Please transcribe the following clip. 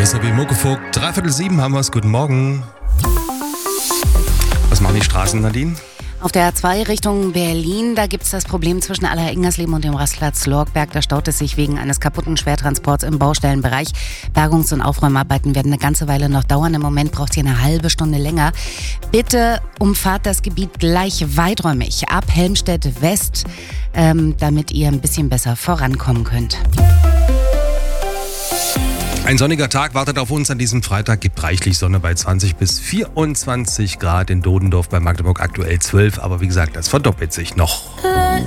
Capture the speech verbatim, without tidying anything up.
Hier ist wie Muckevogt. Dreiviertel sieben haben wir es. Guten Morgen. Was machen die Straßen, Nadine? Auf der A zwei Richtung Berlin, da gibt es das Problem zwischen Aller-Ingersleben und dem Rastplatz Lorgberg. Da staut es sich wegen eines kaputten Schwertransports im Baustellenbereich. Bergungs- und Aufräumarbeiten werden eine ganze Weile noch dauern. Im Moment braucht ihr eine halbe Stunde länger. Bitte umfahrt das Gebiet gleich weiträumig ab Helmstedt West, ähm, damit ihr ein bisschen besser vorankommen könnt. Ein sonniger Tag wartet auf uns an diesem Freitag. Gibt reichlich Sonne bei zwanzig bis vierundzwanzig Grad in Dodendorf, bei Magdeburg aktuell zwölf. Aber wie gesagt, das verdoppelt sich noch.